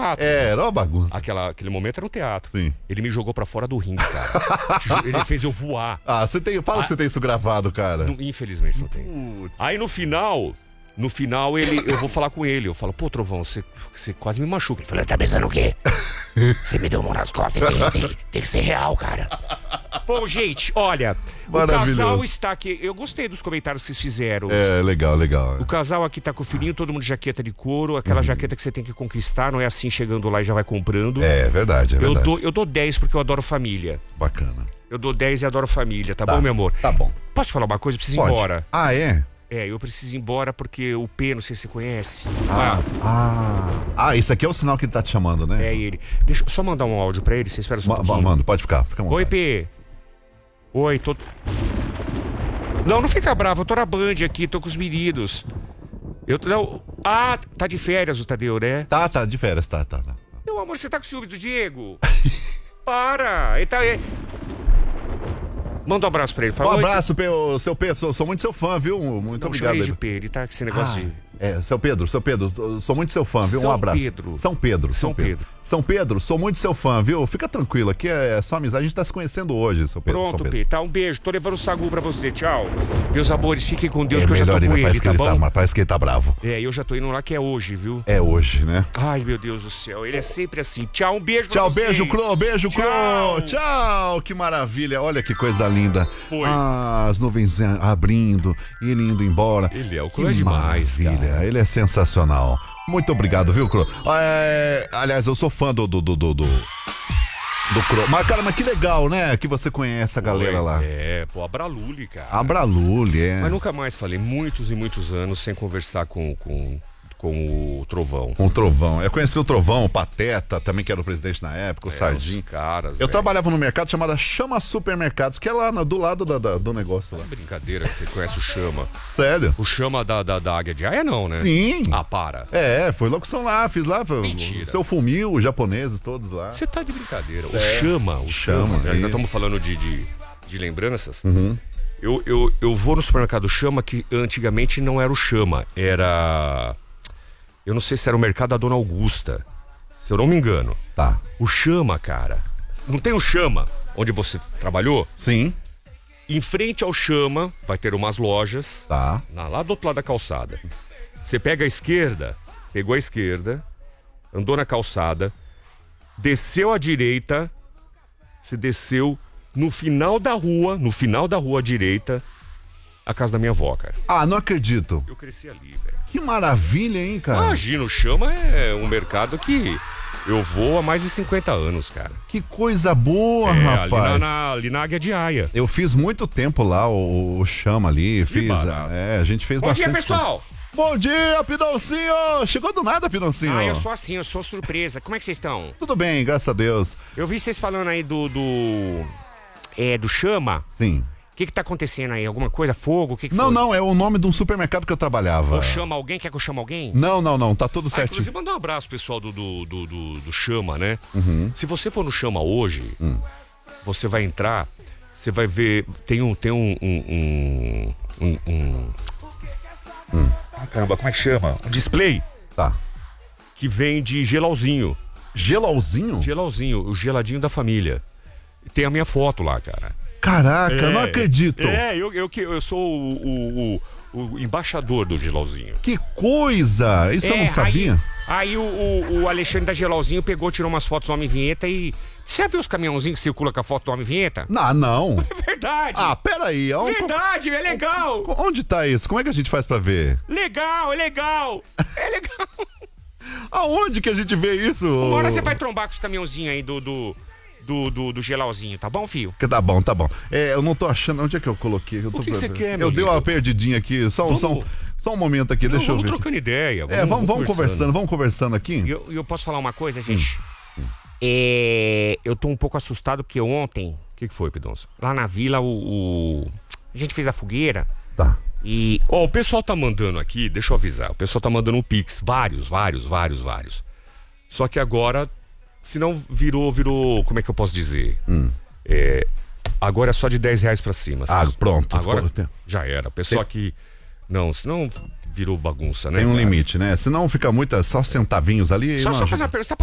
teatro. Era uma bagunça. Aquele momento era um teatro. Sim. Ele me jogou pra fora do ringue, cara. Ele fez eu voar. Você tem. Fala que você tem isso gravado, cara. Infelizmente não tem. Putz. Aí no final, eu vou falar com ele. Eu falo, pô, Trovão, você quase me machuca. Ele falou, tá pensando o quê? Você me deu mão nas costas, tem que ser real, cara. Bom, gente, olha, o casal está aqui. Eu gostei dos comentários que vocês fizeram. Legal. O casal aqui tá com o filhinho, todo mundo de jaqueta de couro, aquela jaqueta que você tem que conquistar, não é assim chegando lá e já vai comprando. É verdade. Eu dou 10 porque eu adoro família. Bacana. Eu dou 10 e adoro família, tá bom, meu amor? Tá bom. Posso te falar uma coisa? Eu preciso ir embora. É? Eu preciso ir embora porque o P, não sei se você conhece. Isso aqui é o sinal que ele tá te chamando, né? É ele. Deixa eu só mandar um áudio pra ele, você espera só um pouquinho. Mano, pode ficar à vontade. Oi, P. Oi, tô... Não fica bravo, eu tô na Band aqui, tô com os meninos. Tá de férias o Tadeu, né? Tá de férias, tá. Meu amor, você tá com ciúme do Diego? Para! Ele tá... Manda um abraço pra ele. Fala, um abraço, seu Pedro. Sou muito seu fã, viu? Muito obrigado. De P, ele tá com esse negócio de... Seu Pedro, sou muito seu fã, viu? Um abraço. São Pedro. São Pedro, sou muito seu fã, viu? Fica tranquilo, aqui é só amizade, a gente tá se conhecendo hoje, seu Pedro. Pronto, Pedro. Tá, um beijo, tô levando o sagu pra você, tchau. Meus amores, fiquem com Deus que eu já tô com ele, tá bom? Parece que ele tá bravo. Eu já tô indo lá que é hoje, viu? É hoje, né? Ai, meu Deus do céu, ele é sempre assim. Tchau, um beijo pra vocês. Beijo, Cro. Tchau, que maravilha, olha que coisa linda. Foi. As nuvens abrindo, ele indo embora. Ele é o Cro demais, cara. Ele é sensacional. Muito obrigado, viu, Cro? Aliás, eu sou fã do Cro. Mas, cara, que legal, né? Que você conhece a galera lá. A Braluli, cara. A Braluli, Mas nunca mais falei, muitos e muitos anos sem conversar com o Trovão. Com o Trovão. Eu conheci o Trovão, o Pateta, também que era o presidente na época, o Sardinha. Caras, eu trabalhava num mercado chamado Chama Supermercados, que é lá do lado do negócio lá. Brincadeira, você conhece o Chama. Sério? O Chama da Águia de Aia não, né? Sim. Para. Foi locução lá, fiz lá. Mentira. Seu Fumil, os japoneses todos lá. Você tá de brincadeira. O Chama. Já estamos falando de lembranças. Uhum. Eu vou no supermercado Chama, que antigamente não era o Chama, era... Eu não sei se era o mercado da Dona Augusta, se eu não me engano. Tá. O Chama, cara. Não tem o Chama onde você trabalhou? Sim. Em frente ao Chama vai ter umas lojas. Tá. Lá do outro lado da calçada. Você pega a esquerda, pegou a esquerda, andou na calçada, desceu à direita, você desceu no final da rua à direita, a casa da minha avó, cara. Não acredito. Eu cresci ali, velho. Que maravilha, hein, cara? Imagina, o Chama é um mercado que eu vou há mais de 50 anos, cara. Que coisa boa, rapaz. Ali na Águia de Aia. Eu fiz muito tempo lá, o Chama ali. A gente fez bastante. Bom dia, pessoal! Bom dia, Pidoncinho! Chegou do nada, Pidoncinho. Eu sou assim, eu sou surpresa. Como é que vocês estão? Tudo bem, graças a Deus. Eu vi vocês falando aí do Chama. Sim. O que tá acontecendo aí? Alguma coisa? Fogo? O que foi? Não, é o nome de um supermercado que eu trabalhava. Chama alguém? Quer que eu chame alguém? Não, tá tudo certinho. Inclusive, mandar um abraço pro pessoal do Chama, né? Uhum. Se você for no Chama hoje, você vai entrar, você vai ver, tem um caramba, como é que chama? Um display. Tá. Que vende gelalzinho. Gelalzinho? Gelalzinho, o geladinho da família. Tem a minha foto lá, cara. Caraca, não acredito. Eu sou o embaixador do gelalzinho. Que coisa! Isso eu não sabia. Aí o Alexandre da Gelalzinho pegou, tirou umas fotos do Homem Vinheta e... Você já viu os caminhãozinhos que circulam com a foto do Homem Vinheta? Não. É verdade. Peraí. Verdade, é legal. Onde tá isso? Como é que a gente faz pra ver? Legal. É legal. Aonde que a gente vê isso? Uma hora você vai trombar com os caminhãozinhos aí do gelalzinho, tá bom, filho? Tá bom. Eu não tô achando. Onde é que eu coloquei? O que você quer, meu Eu dei uma perdidinha aqui. Só um momento aqui, deixa eu ver. Vamos trocando ideia. Vamos conversando aqui. Eu posso falar uma coisa, gente? Eu tô um pouco assustado porque ontem... O que foi, Pidonço? Lá na vila, a gente fez a fogueira. Tá. E... o pessoal tá mandando aqui, deixa eu avisar. O pessoal tá mandando um Pix. Vários. Só que agora... Se não virou, como é que eu posso dizer? Agora é só de R$10 pra cima. Pronto. Agora já era. Pessoal que... Não, senão virou bagunça, né? Tem um limite, né? Senão fica só centavinhos ali. Só fazer uma pergunta.